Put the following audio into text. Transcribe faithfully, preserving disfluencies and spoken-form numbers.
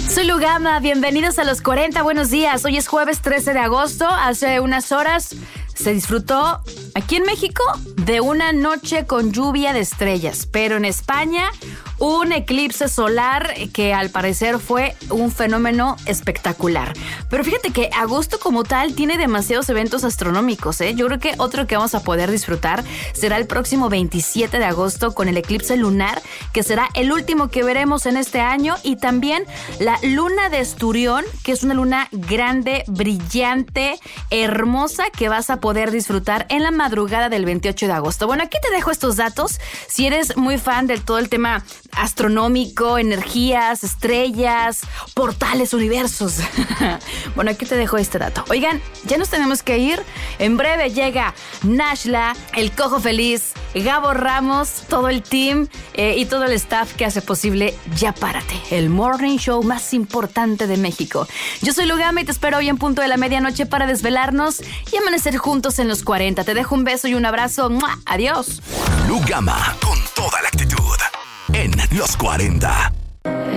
Soy Lugama, bienvenidos a los cuarenta, buenos días. Hoy es jueves trece de agosto, hace unas horas se disfrutó aquí en México de una noche con lluvia de estrellas, pero en España un eclipse solar que al parecer fue un fenómeno espectacular. Pero fíjate que agosto como tal tiene demasiados eventos astronómicos, ¿eh? Yo creo que otro que vamos a poder disfrutar será el próximo veintisiete de agosto con el eclipse lunar, que será el último que veremos en este año, y también la luna de Esturión, que es una luna grande, brillante, hermosa, que vas a poder disfrutar en la madrugada del veintiocho de agosto. Bueno, aquí te dejo estos datos. Si eres muy fan del todo el tema astronómico, energías, estrellas, portales, universos. Bueno, aquí te dejo este dato. Oigan, ya nos tenemos que ir. En breve llega Nashla, el Cojo Feliz, Gabo Ramos, todo el team eh, y todo el staff que hace posible Ya Párate, el morning show más importante de México. Yo soy Lugama y te espero hoy en punto de la medianoche para desvelarnos y amanecer juntos en los cuarenta. Te dejo un beso y un abrazo. ¡Mua! Adiós. Lugama con toda la actitud en los cuarenta.